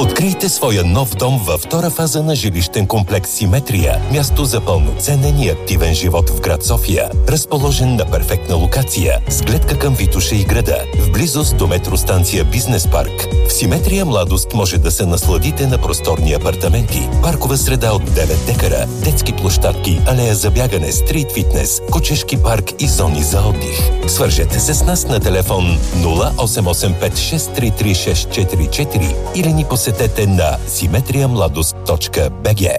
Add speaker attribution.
Speaker 1: Открийте своя нов дом във втора фаза на жилищен комплекс Симетрия. Място за пълноценен и активен живот в град София. Разположен на перфектна локация, с гледка към Витоша и града, в близост до метростанция Бизнес парк. В Симетрия Младост може да се насладите на просторни апартаменти, паркова среда от 9 декара, детски площадки, алея за бягане, стрит фитнес, кучешки парк и зони за отдих. Свържете се с нас на телефон 0885633644 или ни посетете на simetriamladost.bg.